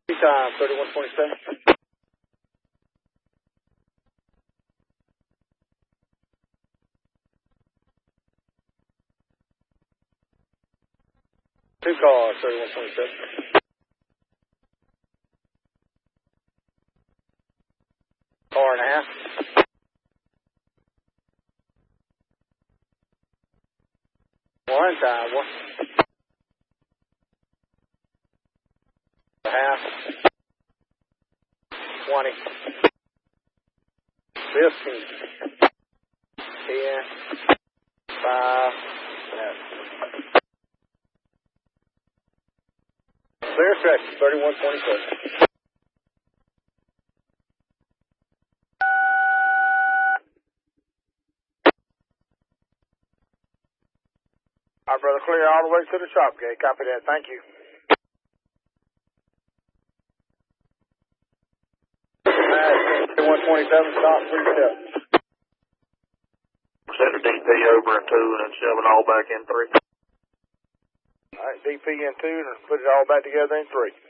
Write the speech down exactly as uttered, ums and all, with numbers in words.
Time, thirty-one twenty-seven. Two cars, thirty-one twenty-seven. Car and a half. One time, one. A half. twenty. fifteen. ten. five. seven. Clear section, thirty-one twenty-seven. All right, brother, clear all the way to the shop gate. Copy that. Thank you. thirty-one twenty-seven, stop, three steps. Send a D P over in two and then shove it all back in three. All right, D P in two and put it all back together in three.